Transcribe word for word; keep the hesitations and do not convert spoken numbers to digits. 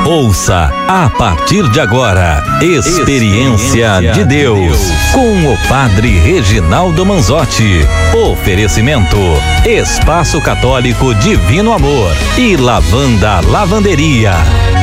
Ouça a partir de agora Experiência de Deus com o Padre Reginaldo Manzotti. Oferecimento Espaço Católico Divino Amor e Lavanda Lavanderia.